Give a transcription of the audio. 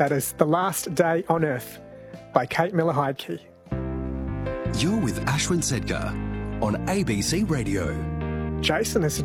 That is The Last Day on Earth by Kate Miller-Heidke. You're with Ashwin Sedkar on ABC Radio. Jason has